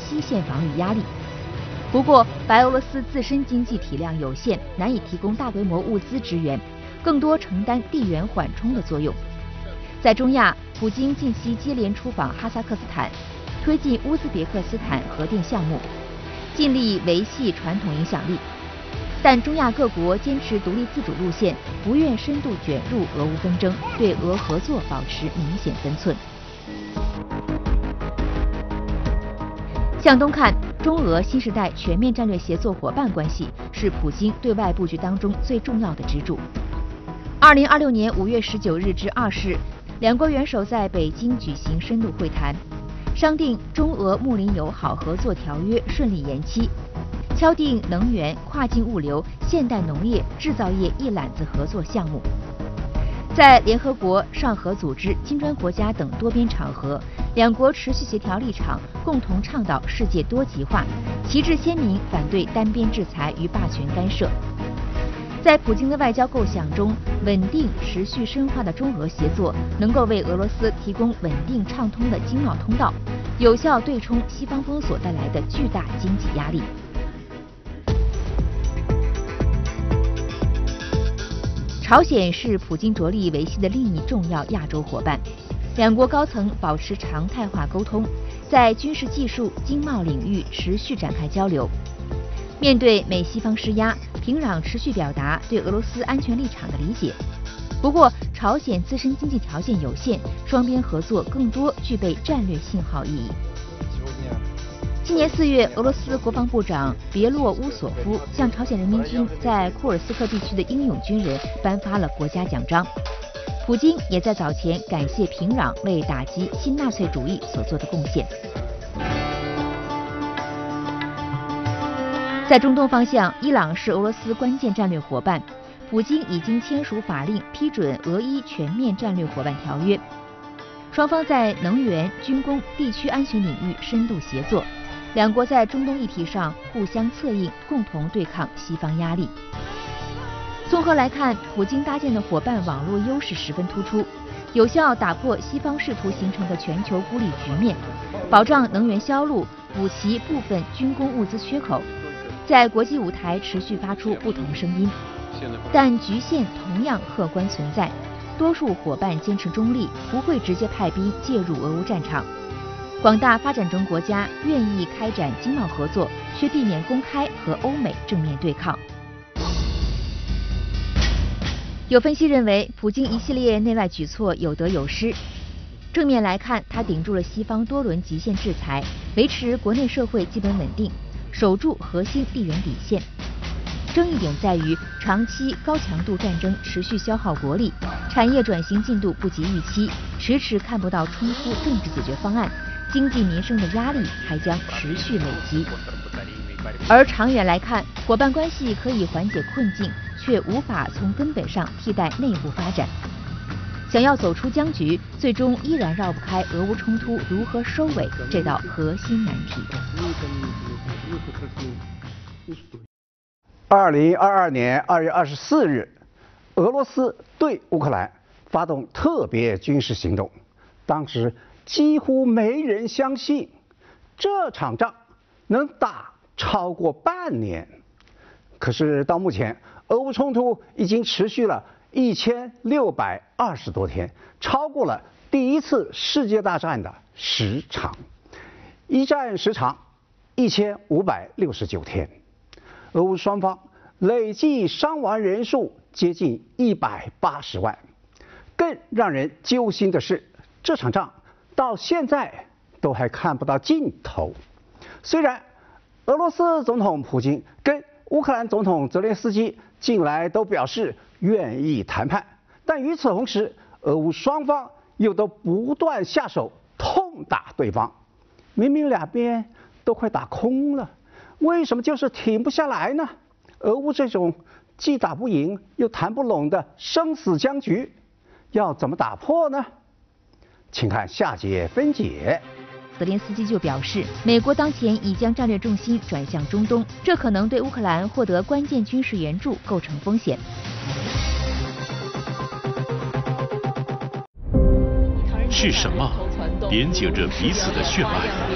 西线防御压力。不过，白俄罗斯自身经济体量有限，难以提供大规模物资支援，更多承担地缘缓冲的作用。在中亚，普京近期接连出访哈萨克斯坦，推进乌兹别克斯坦核电项目，尽力维系传统影响力。但中亚各国坚持独立自主路线，不愿深度卷入俄乌纷争，对俄合作保持明显分寸。向东看，中俄新时代全面战略协作伙伴关系是普京对外布局当中最重要的支柱。2026年5月19日至20日，两国元首在北京举行深度会谈，商定中俄睦邻友好合作条约顺利延期，敲定能源、跨境物流、现代农业、制造业一揽子合作项目。在联合国、上合组织、金砖国家等多边场合，两国持续协调立场，共同倡导世界多极化，旗帜鲜明反对单边制裁与霸权干涉。在普京的外交构想中，稳定、持续深化的中俄协作能够为俄罗斯提供稳定畅通的经贸通道，有效对冲西方封锁带来的巨大经济压力。朝鲜是普京着力维系的另一重要亚洲伙伴，两国高层保持常态化沟通，在军事技术、经贸领域持续展开交流。面对美西方施压，平壤持续表达对俄罗斯安全立场的理解。不过，朝鲜自身经济条件有限，双边合作更多具备战略信号意义。今年4月，俄罗斯国防部长别洛乌索夫向朝鲜人民军在库尔斯克地区的英勇军人颁发了国家奖章。普京也在早前感谢平壤为打击新纳粹主义所做的贡献。在中东方向，伊朗是俄罗斯关键战略伙伴，普京已经签署法令批准俄伊全面战略伙伴条约，双方在能源、军工、地区安全领域深度协作。两国在中东议题上互相策应，共同对抗西方压力。综合来看，普京搭建的伙伴网络优势十分突出，有效打破西方试图形成的全球孤立局面，保障能源销路，补齐部分军工物资缺口，在国际舞台持续发出不同声音。但局限同样客观存在，多数伙伴坚持中立，不会直接派兵介入俄乌战场。广大发展中国家愿意开展经贸合作，却避免公开和欧美正面对抗。有分析认为，普京一系列内外举措有得有失。正面来看，他顶住了西方多轮极限制裁，维持国内社会基本稳定，守住核心地缘底线。争议点在于，长期高强度战争持续消耗国力，产业转型进度不及预期，迟迟看不到冲突政治解决方案。经济民生的压力还将持续累积，而长远来看，伙伴关系可以缓解困境，却无法从根本上替代内部发展。想要走出僵局，最终依然绕不开俄乌冲突如何收尾这道核心难题。 2022年2月24日，俄罗斯对乌克兰发动特别军事行动，当时几乎没人相信这场仗能打超过半年。可是到目前，俄乌冲突已经持续了1620多天，超过了第一次世界大战的时长。一战时长1569天，俄乌双方累计伤亡人数接近180万。更让人揪心的是，这场仗到现在都还看不到尽头。虽然俄罗斯总统普京跟乌克兰总统泽连斯基近来都表示愿意谈判，但与此同时，俄乌双方又都不断下手痛打对方。明明两边都快打空了，为什么就是停不下来呢？俄乌这种既打不赢又谈不拢的生死僵局，要怎么打破呢？请看下节分解。 泽连斯基就表示，美国当前已将战略重心转向中东，这可能对乌克兰获得关键军事援助构成风险。 是什么连接着彼此的血脉？